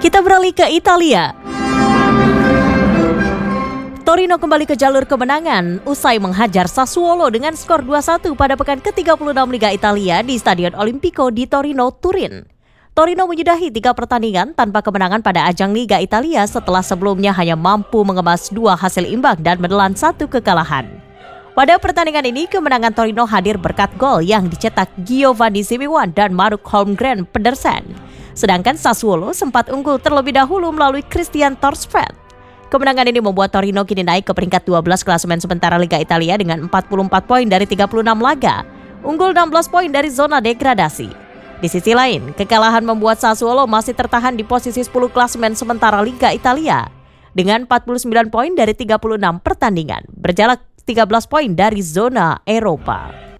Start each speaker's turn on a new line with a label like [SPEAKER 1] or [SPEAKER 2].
[SPEAKER 1] Kita beralih ke Italia. Torino kembali ke jalur kemenangan usai menghajar Sassuolo dengan skor 2-1 pada pekan ke-36 Liga Italia di Stadion Olimpico di Torino, Turin. Torino menyudahi 3 pertandingan tanpa kemenangan pada ajang Liga Italia setelah sebelumnya hanya mampu mengemas 2 hasil imbang dan menelan 1 kekalahan. Pada pertandingan ini, kemenangan Torino hadir berkat gol yang dicetak Giovanni Simeone dan Maruk Holmgren Pedersen. Sedangkan Sassuolo sempat unggul terlebih dahulu melalui Christian Torstvedt. Kemenangan ini membuat Torino kini naik ke peringkat 12 klasemen sementara Liga Italia dengan 44 poin dari 36 laga, unggul 16 poin dari zona degradasi. Di sisi lain, kekalahan membuat Sassuolo masih tertahan di posisi 10 klasemen sementara Liga Italia dengan 49 poin dari 36 pertandingan, berjarak 13 poin dari zona Eropa.